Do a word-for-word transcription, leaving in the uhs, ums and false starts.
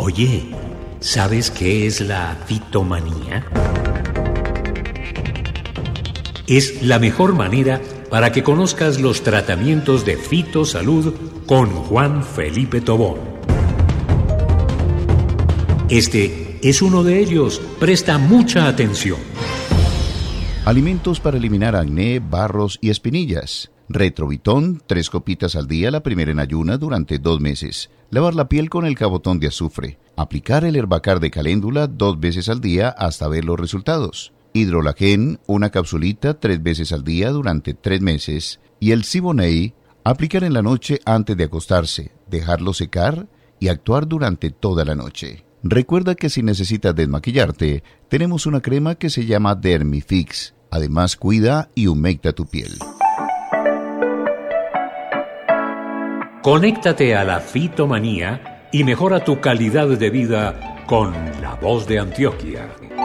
Oye, ¿sabes qué es la fitomanía? Es la mejor manera para que conozcas los tratamientos de fitosalud con Juan Felipe Tobón. Este es uno de ellos. Presta mucha atención. Alimentos para eliminar acné, barros y espinillas. Retrovitón, tres copitas al día, la primera en ayuna durante dos meses. Lavar la piel con el cabotón de azufre. Aplicar el Herbacar de caléndula dos veces al día hasta ver los resultados. Hidrolagen, una capsulita tres veces al día durante tres meses. Y el Siboney, aplicar en la noche antes de acostarse, dejarlo secar y actuar durante toda la noche. Recuerda que si necesitas desmaquillarte, tenemos una crema que se llama Dermifix. Además, cuida y humecta tu piel. Conéctate a la fitomanía y mejora tu calidad de vida con La Voz de Antioquia.